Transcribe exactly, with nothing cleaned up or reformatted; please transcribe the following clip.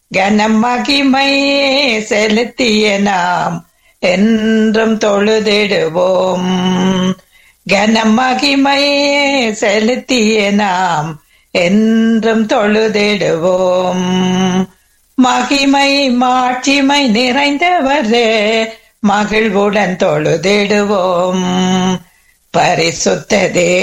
கனம் மகிமை செலுத்திய நாம் என்றும் தொழுதிடுவோம். கனம் மகிமை செலுத்திய நாம் என்றும் தொழுதிடுவோம். மகிமை மாட்சிமை நிறைந்தவரே மகிழ்வுடன் தொழுதிடுவோம். பரிசுத்த